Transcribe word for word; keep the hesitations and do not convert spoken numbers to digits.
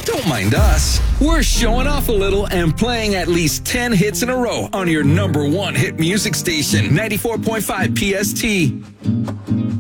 Don't mind us. We're showing off a little and playing at least ten hits in a row on your number one hit music station, ninety-four point five P S T.